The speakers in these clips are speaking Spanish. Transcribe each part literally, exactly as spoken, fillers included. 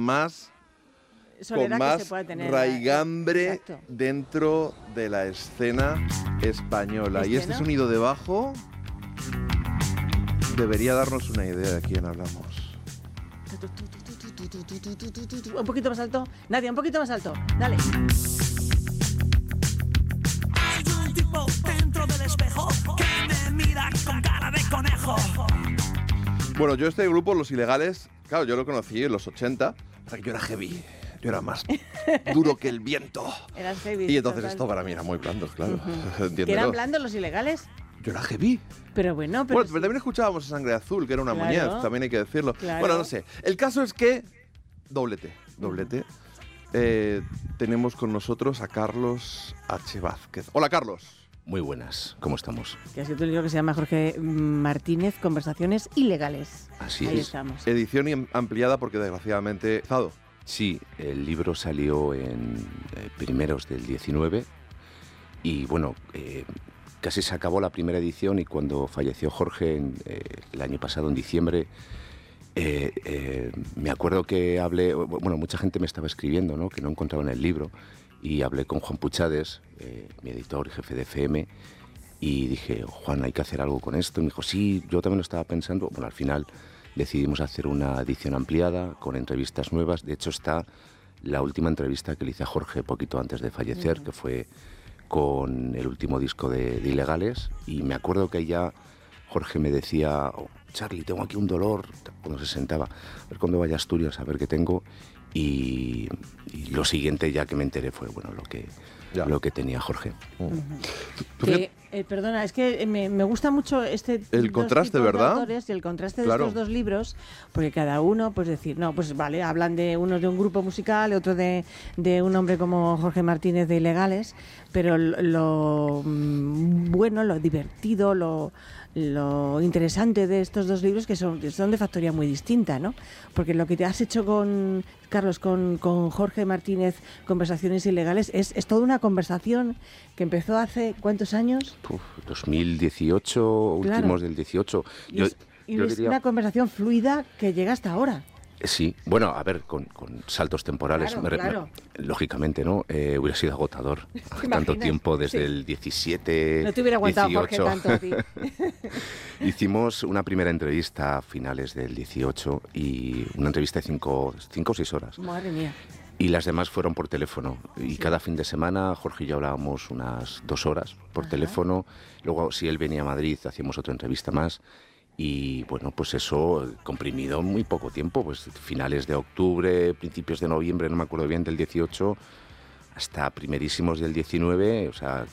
más, Soledad con más que se pueda tener, raigambre exacto. dentro de la escena española. Este, y este ¿no? sonido de bajo debería darnos una idea de quién hablamos. Un poquito más alto. Nadia, un poquito más alto. Dale. Hay un tipo dentro del espejo que me mira con cara de conejo. Bueno, yo este grupo, Los Ilegales, claro, yo lo conocí en los ochenta, o sea que yo era heavy, yo era más duro que el viento. Eras heavy. Y entonces total. esto para mí era muy blando, claro. Uh-huh. Entiéndelo. ¿Que eran blandos los ilegales? Yo era heavy. Pero bueno, pero... Bueno, sí. pero también escuchábamos a Sangre Azul, que era una Claro. muñez, también hay que decirlo. Claro. Bueno, no sé. El caso es que, doblete, doblete, uh-huh. eh, tenemos con nosotros a Carlos H. Vázquez. Hola, Carlos. Muy buenas, ¿cómo estamos? Que ha escrito un libro que se llama Jorge Martínez, Conversaciones Ilegales. Así Ahí es. estamos. Edición ampliada porque desgraciadamente... ¿Zado? Sí, el libro salió en eh, primeros del diecinueve y bueno, eh, casi se acabó la primera edición y cuando falleció Jorge en, eh, el año pasado, en diciembre, eh, eh, me acuerdo que hablé, bueno, mucha gente me estaba escribiendo, ¿no?, que no encontraban el libro. Y hablé con Juan Puchades, eh, mi editor y jefe de F M, y dije, Juan, hay que hacer algo con esto. Y me dijo, sí, yo también lo estaba pensando. Bueno, al final decidimos hacer una edición ampliada con entrevistas nuevas. De hecho, está la última entrevista que le hice a Jorge poquito antes de fallecer, uh-huh. que fue con el último disco de, de Ilegales. Y me acuerdo que ya Jorge me decía, oh, Charlie, tengo aquí un dolor, cuando se sentaba, a ver cuándo vaya a Asturias, a ver qué tengo. Y, y lo siguiente ya que me enteré fue bueno lo que ya. lo que tenía Jorge. Uh-huh. que, eh, perdona, es que me, me gusta mucho este el contraste, ¿verdad? Y el contraste claro. de estos dos libros, porque cada uno, pues decir, no, pues vale, hablan de unos de un grupo musical, otro de, de un hombre como Jorge Martínez de Ilegales, pero lo, lo bueno, lo divertido, lo lo interesante de estos dos libros que son, que son de factoría muy distinta, ¿no? Porque lo que te has hecho con Carlos, con, con Jorge Martínez, Conversaciones Ilegales, es, es toda una conversación que empezó hace ¿cuántos años? Uf, dos mil dieciocho, claro. Últimos del dieciocho. Y yo, es, y yo es diría... una conversación fluida que llega hasta ahora. Sí, bueno, a ver, con, con saltos temporales, claro, me, claro. Me, lógicamente, ¿no? Eh, hubiera sido agotador tanto tiempo, desde sí. el diecisiete, no te hubiera aguantado, dieciocho. Jorge, tanto a ti. Hicimos una primera entrevista a finales del dieciocho y una entrevista de cinco, cinco o seis horas. Madre mía. Y las demás fueron por teléfono. Y sí. cada fin de semana Jorge y yo hablábamos unas dos horas por Ajá. teléfono. Luego, si él venía a Madrid, hacíamos otra entrevista más. Y bueno, pues eso comprimido en muy poco tiempo, pues finales de octubre, principios de noviembre, no me acuerdo bien, del dieciocho, hasta primerísimos del diecinueve, o sea,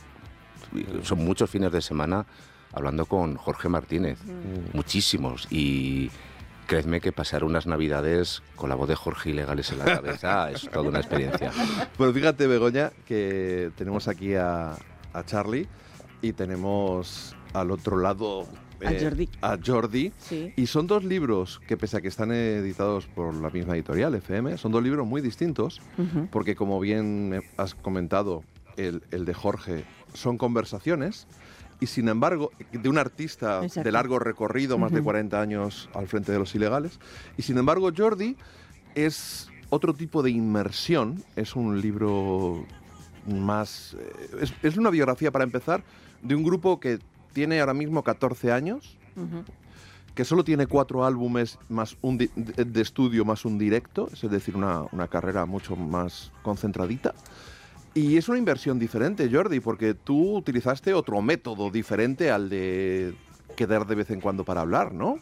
son muchos fines de semana hablando con Jorge Martínez, mm. muchísimos, y créeme que pasar unas navidades con la voz de Jorge Ilegales en la cabeza es toda una experiencia. Pues fíjate, Begoña, que tenemos aquí a, a Charlie y tenemos al otro lado... A Jordi. Eh, a Jordi. Sí. Y son dos libros que, pese a que están editados por la misma editorial, F M, son dos libros muy distintos, uh-huh. porque, como bien has comentado, el, el de Jorge son conversaciones, y sin embargo, de un artista Exacto. de largo recorrido, más uh-huh. de cuarenta años al frente de Los Ilegales, y sin embargo, Jordi es otro tipo de inmersión, es un libro más... Es, es una biografía, para empezar, de un grupo que tiene ahora mismo catorce años, uh-huh. que solo tiene cuatro álbumes más un di- de estudio más un directo, es decir, una, una carrera mucho más concentradita. Y es una inversión diferente, Jordi, porque tú utilizaste otro método diferente al de quedar de vez en cuando para hablar, ¿no?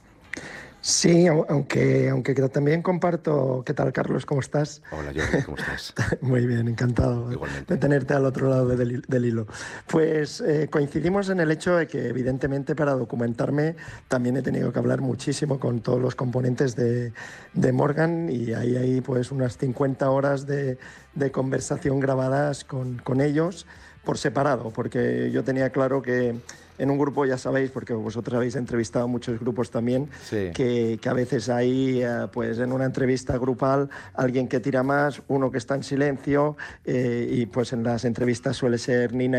Sí, aunque, aunque también comparto... ¿Qué tal, Carlos? ¿Cómo estás? Hola, Jordi, ¿cómo estás? Muy bien, encantado Igualmente. de tenerte al otro lado del, del hilo. Pues eh, coincidimos en el hecho de que, evidentemente, para documentarme también he tenido que hablar muchísimo con todos los componentes de, de Morgan, y ahí hay pues unas cincuenta horas de, de conversación grabadas con, con ellos por separado, porque yo tenía claro que en un grupo, ya sabéis, porque vosotros habéis entrevistado a muchos grupos también, sí. que, que a veces hay, eh, pues en una entrevista grupal, alguien que tira más, uno que está en silencio, eh, y pues en las entrevistas suele ser Nina